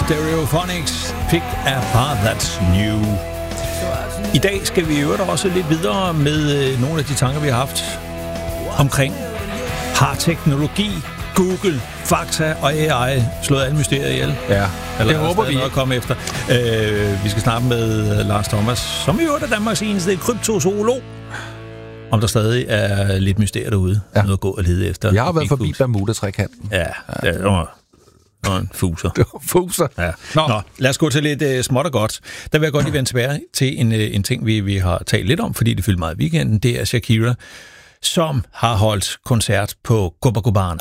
Stereophonics, Pick a Path That's New. I dag skal vi jo også lidt videre med nogle af de tanker, vi har haft omkring har teknologi, Google, Fakta og AI slået alle mysterier ihjel. Ja, det håber vi at komme efter. Vi skal snakke med Lars Thomas, som jo er Danmarks eneste kryptozoolog. Om der stadig er lidt mysterier derude. Ja. Noget at gå og lede efter. Jeg har været forbi Bermuda-trekanten. Ja, det var en fuser. Det var fuser. Ja. Nå, lad os gå til lidt småt og godt. Der vil jeg godt lige vende tilbage til en ting, vi har talt lidt om, fordi det fyldte meget i weekenden. Det er Shakira, som har holdt koncert på Copacabana.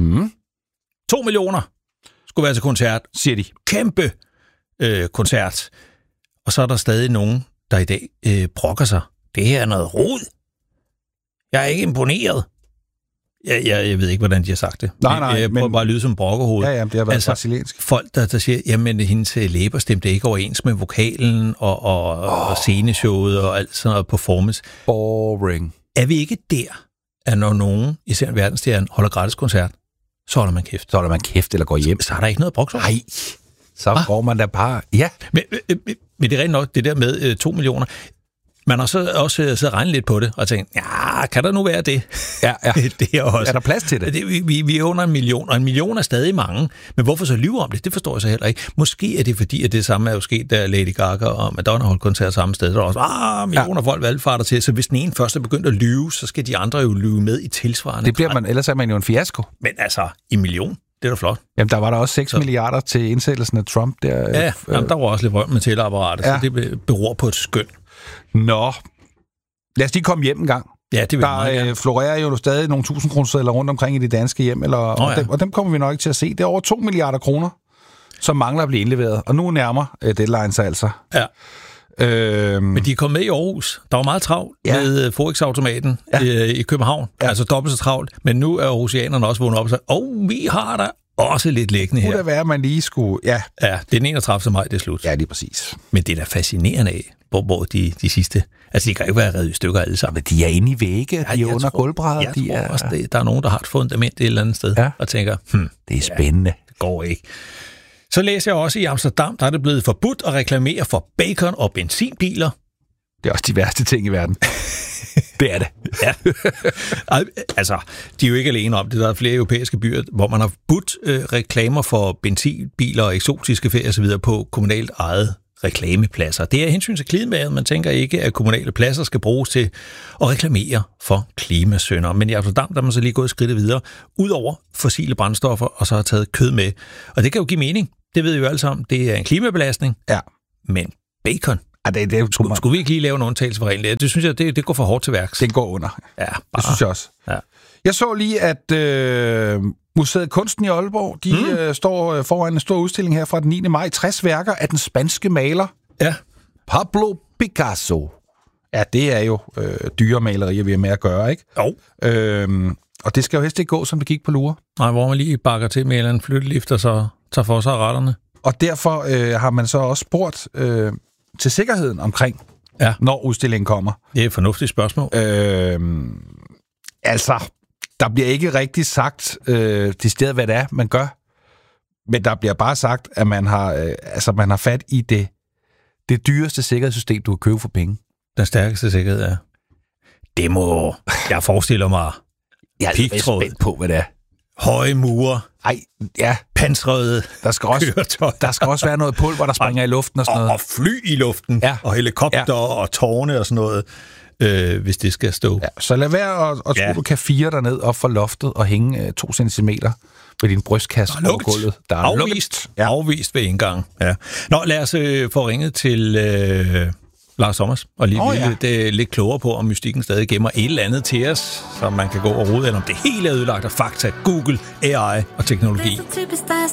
2 millioner skulle være til koncert. Siger de. Kæmpe koncert. Og så er der stadig nogen, der i dag brokker sig. Det her er noget rod. Jeg er ikke imponeret. Jeg ved ikke, hvordan de har sagt det. Nej, jeg prøver bare at lyde som brokkerhoved. Ja, det har været brasiliansk. Folk, der siger, jamen, hendes læber stemte ikke overens med vokalen og sceneshowet og alt sådan noget performance. Boring. Er vi ikke der, at når nogen, især verdensstjernen, holder gratis koncert, så holder man kæft? Så holder man kæft eller går hjem. Så er der ikke noget brugt. Nej, så går man da bare... Ja. Men det er rent nok, det der med 2 millioner... Man har så også siddet og regnet lidt på det, og tænkt, ja, kan der nu være det? Ja. Det er, også. Er der plads til det? Vi er under 1 million, og 1 million er stadig mange. Men hvorfor så lyve om det? Det forstår jeg så heller ikke. Måske er det fordi, at det samme er jo sket, da Lady Gaga og Madonna holdt koncert samme sted. Der er også millioner folk valgfarter til, så hvis den ene først er begyndt at lyve, så skal de andre jo lyve med i tilsvarende. Det bliver man, ellers er man jo en fiasko. Men altså, 1 million, det er da flot. Jamen, der var der også 6 milliarder til indsættelsen af Trump. Der, jamen, der var også lidt røm med teleapparatet, så det beror på et skøn. Nå, lad os lige komme hjem en gang. Ja, det vil der florerer jo stadig nogle 1000 kroner rundt omkring i de danske hjem, og dem kommer vi nok ikke til at se. Det er over 2 milliarder kroner, som mangler at blive indleveret, og nu nærmer deadline sig altså. Ja. Men de er kommet med i Aarhus. Der var meget travlt med Forex-automaten i København. Ja. Altså dobbelt så travlt. Men nu er aarhusianerne også vågnet op og sagt, vi har der også lidt liggende her. Kunne det være, at man lige skulle... Ja, det er den 31. maj, det er slut. Ja, lige præcis. Men det er da fascinerende af, hvor de sidste... Altså, de kan ikke være revet i stykker alle sammen. Men de er inde i vægge, de er under gulvbrædder. Jeg tror også, der er nogen, der har et fundament et eller andet sted, og tænker, det er spændende. Det går ikke. Så læser jeg også i Amsterdam, der er det blevet forbudt at reklamere for bacon og benzinbiler. Det er også de værste ting i verden. Det er det. Ja. Altså, de er jo ikke alene om det. Der er flere europæiske byer, hvor man har forbudt reklamer for benzinbiler og eksotiske ferier osv. på kommunalt ejet reklamepladser. Det er hensyn til klimaet. Man tænker ikke, at kommunale pladser skal bruges til at reklamere for klimasynder. Men i Amsterdam, der er man så lige gået skridtet videre, ud over fossile brændstoffer, og så har taget kød med. Og det kan jo give mening. Det ved vi jo alle sammen. Det er en klimabelastning. Ja. Men bacon... Skulle vi ikke lige lave en undtagelse for reglen? Det synes jeg, det går for hårdt til værks. Det går under. Ja, det synes jeg også. Ja. Jeg så lige, at Museet Kunsten i Aalborg, de står foran en stor udstilling her fra den 9. maj. 60 værker af den spanske maler Pablo Picasso. Ja, det er jo dyre malerier, vi er med at gøre, ikke? Jo. Og det skal jo helst ikke gå, som det gik på lure. Nej, hvor man lige bakker til med en flyttelift, og så tager for sig retterne. Og derfor har man så også spurgt til sikkerheden omkring, når udstillingen kommer. Det er et fornuftigt spørgsmål. Altså, der bliver ikke rigtig sagt til stedet, hvad det er, man gør. Men der bliver bare sagt, at man har fat i det dyreste sikkerhedssystem, du kan købe for penge. Den stærkeste sikkerhed er. Det må jeg forestiller mig. Jeg er spændt på, hvad det er. Høje mure. Pansrede køretøj. Der skal også være noget pulver, der springer i luften og sådan noget. Og fly i luften. Ja. Og helikopter og tårne og sådan noget, hvis det skal stå. Ja. Så lad være at tro, du kan fire dig ned op for loftet og hænge 2 centimeter med din brystkasse på gulvet. Der er afvist. Ja. Afvist ved indgang. Ja. Nå, lad os få ringet til Lars Thomas og lige lidt klogere på, om mystikken stadig gemmer et eller andet til os, så man kan gå og rode, eller om det hele er ødelagt af fakta, Google, AI og teknologi.